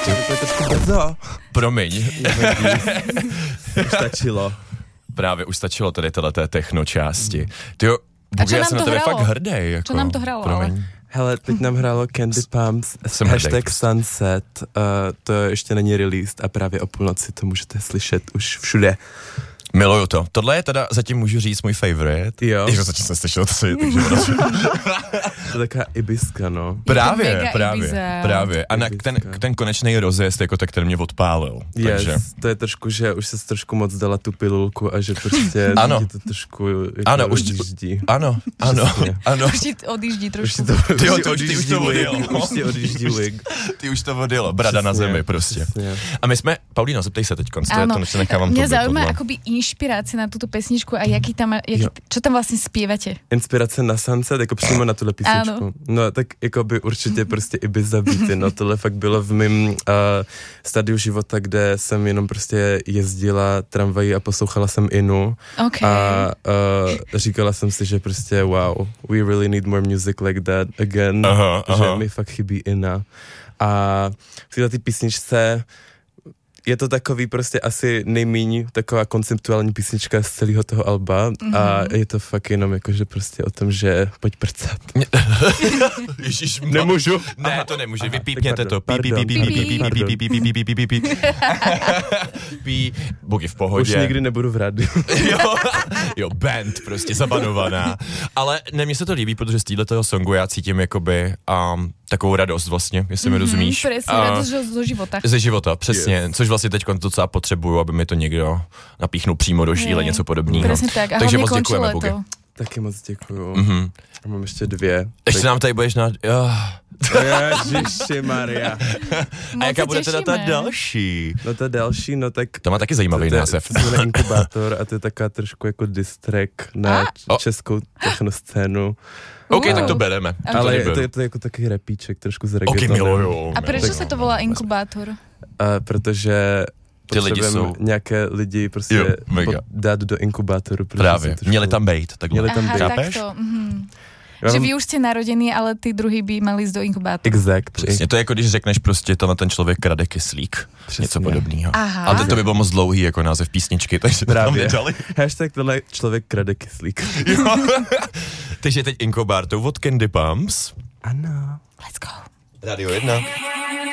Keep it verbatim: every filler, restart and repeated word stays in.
prostě. To je trošku brzo. Promiň. Už stačilo. Právě už stačilo tady téhleté techno části. Tyjo, A čo já nám jsem na to tebe hralo? fakt hrdý. Jako, Čo nám to hralo, promiň. ale? Hele, teď nám hrálo Candy Pumps, Jsem hashtag hrdý. Sunset, uh, to ještě není released a právě o půlnoci to můžete slyšet už všude. Miluju to. Tohle je teda, zatím můžu říct, můj favorite. Jo. Jako zatím jsem slyšel to si, takže To je taková ibiska, no. Právě, mega právě, Ibiza. právě. A na ten, ten konečný rozjezd, jako tak ten mě odpálil. Yes, Takže. to je trošku, že už se trošku moc dala tu pilulku a že prostě Ano. ti to trošku jako Ano, už, odjíždí. ano, ano, Přesně. ano. Už ti odjíždí Už trošku. ti to, Ty jo, už ti to už- ty už odjíždí to wig, odjel. už ti odjíždí wig. Ty už to odjelo, brada na Přesně, zemi prostě. přesně. A my jsme, Paulíno, zeptej se teď, to, Áno, to ještě nechávám mňa tobě zaujíma tohle. akoby inšpirácia na túto pesničku a jaký tam, jaký, Jo. čo tam vlastne spievate? Inspirace na Sunset, jako přímo na tuhle písničku. No tak jako by určitě prostě Ibiza beaty, no tohle fakt bylo v mém uh, stadiu života, kde jsem jenom prostě jezdila tramvají a poslouchala jsem Inu OK. a uh, říkala jsem si, že prostě wow, we really need more music like that again, Aha, že aha. mi fakt chybí Ina. A v této písničce je to takový prostě asi nejméně taková konceptuální písnička z celého toho alba mm-hmm. a je to fakt jenom jakože prostě o tom, že pojď prcat. Ježiš, Nemůžu? Ne, to nemůže, vypípněte to. Pí, pí, Pardon, pí, pí, pí, pí, pí, pí, pí, pí, pí, pí, pí, pí, pí. Pí, Bugy v Už pohodě. nikdy nebudu v rádiu. Jo, jo, band prostě zabanovaná. Ale ne, mně se to líbí, protože z této songu já cítím jakoby um, takovou radost vlastně, jestli mi rozumíš. Presne, A- radosť zo- zo života. Ze života, přesně. Yes. Což vlastně teď docela potřebuju, aby mi to někdo napíchnul přímo do žíle, Hej. něco podobného. Presne tak. A Takže hlavne moc končí děkujeme, Bugy. leto. Taky moc děkuju. Mhm. A mám ještě dvě. Ještě nám tady budeš na... Jo. Ježiši Maria. A Moc jaká se bude teda ta těšíme. další? No ta další, no tak... To má taky zajímavý to, to, název. To se jmenuje Inkubátor a to je taková trošku jako diss track na A? O. českou technoscénu. OK, Wow. tak to bereme. A To Ale je neberu. to, je to jako takový repíček, trošku z OK, reggaetonem. miluju. A prečo miluju. sa to volá inkubátor? A protože Ty lidi potřebujeme jsou- nějaké lidi prostě Jo, mega. pod- dát do inkubátoru. protože Právě, jsou trošku- měli tam bejt. Takhle. Měli tam Aha, být. Chápeš? takto. Mhm. Já Že mám- vy už ste narodení, ale tí druhý by mali ísť do inkubátoru. Exactly. Přesně, to je jako když řekneš prostě tenhle ten člověk krade kyslík. Přesně. Něco podobného. Aha. Ale teď to by bylo moc dlouhý jako název písničky, takže to tam Právě. nedali. Hashtag tenhle člověk krade kyslík. Jo. Takže teď inkubátor od Candy Pumps. Ano. Let's go. Radio jedna.